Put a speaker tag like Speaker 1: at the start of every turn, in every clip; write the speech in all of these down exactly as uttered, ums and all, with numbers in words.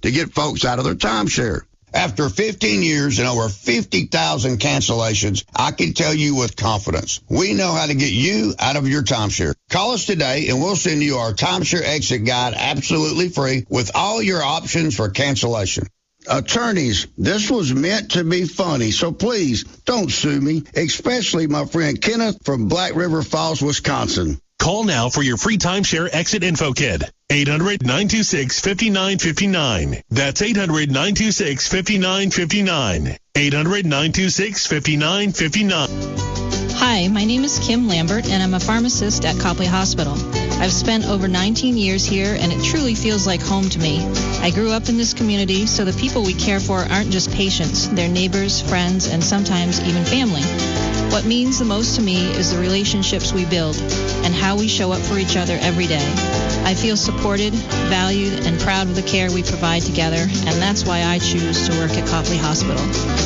Speaker 1: to get folks out of their timeshare. After fifteen years and over fifty thousand cancellations, I can tell you with confidence, we know how to get you out of your timeshare. Call us today and we'll send you our timeshare exit guide absolutely free with all your options for cancellation. Attorneys, this was meant to be funny, so please don't sue me, especially my friend Kenneth from Black River Falls, Wisconsin.
Speaker 2: Call now for your free timeshare exit info kit. eight hundred, nine two six, five nine five nine. That's eight hundred, nine two six, five nine five nine. eight hundred, nine two six, five nine five nine.
Speaker 3: Hi, my name is Kim Lambert, and I'm a pharmacist at Copley Hospital. I've spent over nineteen years here, and it truly feels like home to me. I grew up in this community, so the people we care for aren't just patients. They're neighbors, friends, and sometimes even family. What means the most to me is the relationships we build and how we show up for each other every day. I feel supported, valued, and proud of the care we provide together, and that's why I choose to work at Copley Hospital.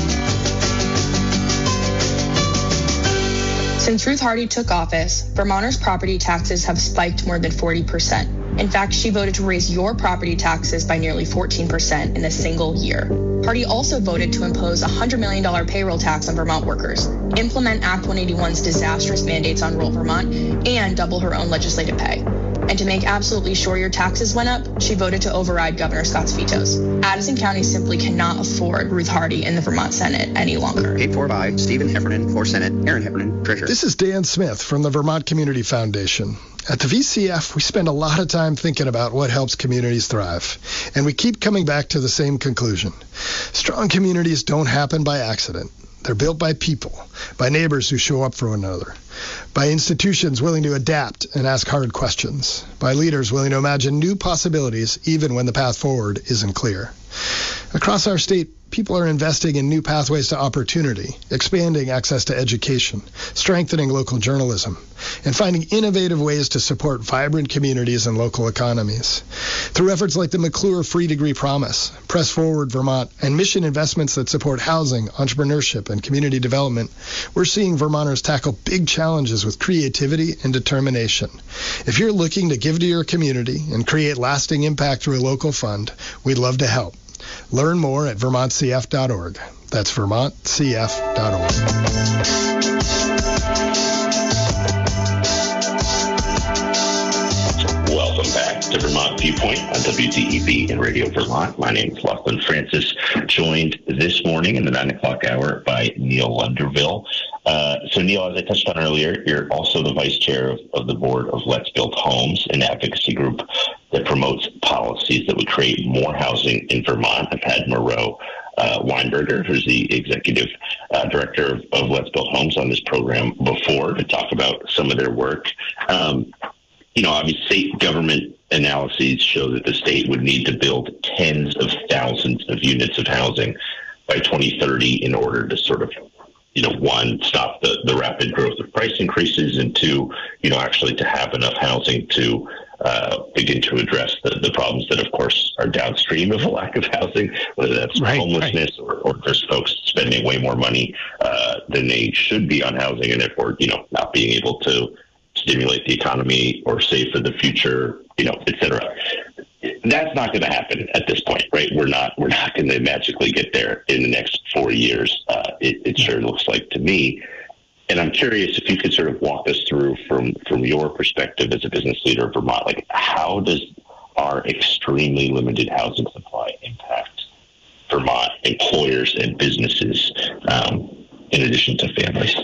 Speaker 4: Since Ruth Hardy took office, Vermonters' property taxes have spiked more than forty percent. In fact, she voted to raise your property taxes by nearly fourteen percent in a single year. Hardy also voted to impose a one hundred million dollars payroll tax on Vermont workers, implement Act one eighty-one's disastrous mandates on rural Vermont, and double her own legislative pay. And to make absolutely sure your taxes went up, she voted to override Governor Scott's vetoes. Addison County simply cannot afford Ruth Hardy in the Vermont Senate any longer.
Speaker 5: Paid for by Stephen Heffernan for Senate, Aaron Heffernan, Treasurer.
Speaker 6: This is Dan Smith from the Vermont Community Foundation. At the V C F, we spend a lot of time thinking about what helps communities thrive, and we keep coming back to the same conclusion. Strong communities don't happen by accident. They're built by people, by neighbors who show up for one another, by institutions willing to adapt and ask hard questions, by leaders willing to imagine new possibilities even when the path forward isn't clear. Across our state, people are investing in new pathways to opportunity, expanding access to education, strengthening local journalism, and finding innovative ways to support vibrant communities and local economies. Through efforts like the McClure Free Degree Promise, Press Forward Vermont, and mission investments that support housing, entrepreneurship, and community development, we're seeing Vermonters tackle big challenges with creativity and determination. If you're looking to give to your community and create lasting impact through a local fund, we'd love to help. Learn more at vermont c f dot org. That's vermont c f dot org.
Speaker 7: Welcome back to Vermont Viewpoint on W D E V and Radio Vermont. My name is Lachlan Francis, joined this morning in the nine o'clock hour by Neil Lunderville. Uh, so, Neil, as I touched on earlier, you're also the vice chair of, of the board of Let's Build Homes, an advocacy group that promotes policies that would create more housing in Vermont. I've had Moreau uh, Weinberger, who's the executive uh, director of, of Let's Build Homes, on this program before to talk about some of their work. Um, you know, obviously, state government analyses show that the state would need to build tens of thousands of units of housing by twenty thirty in order to sort of, you know, one, stop the, the rapid growth of price increases, and two, you know, actually to have enough housing to uh, begin to address the, the problems that, of course, are downstream of a lack of housing, whether that's right, homelessness right. Or, or just folks spending way more money uh, than they should be on housing, and therefore, you know, not being able to stimulate the economy or save for the future, you know, et cetera. That's not going to happen at this point, right? We're not we're not going to magically get there in the next four years. Uh, it, it sure looks like to me. And I'm curious if you could sort of walk us through from, from your perspective as a business leader of Vermont, like how does our extremely limited housing supply impact Vermont employers and businesses um, in addition to families?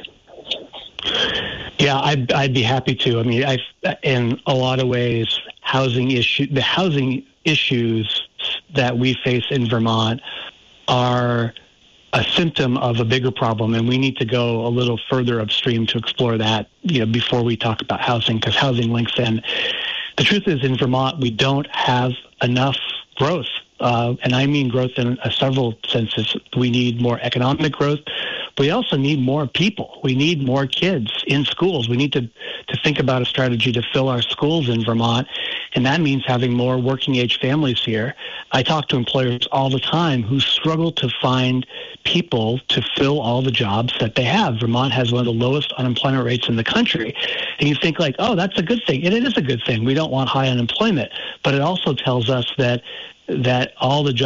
Speaker 8: Yeah, I'd, I'd be happy to. I mean, I, in a lot of ways, housing issue, the housing issues that we face in Vermont are a symptom of a bigger problem, and we need to go a little further upstream to explore that, you know, before we talk about housing, because housing links in. The truth is, in Vermont, we don't have enough growth, uh, and I mean growth in uh, several senses. We need more economic growth. We also need more people. We need more kids in schools. We need to, to think about a strategy to fill our schools in Vermont, and that means having more working-age families here. I talk to employers all the time who struggle to find people to fill all the jobs that they have. Vermont has one of the lowest unemployment rates in the country, and you think like, oh, that's a good thing. And it is a good thing. We don't want high unemployment, but it also tells us that that all the jobs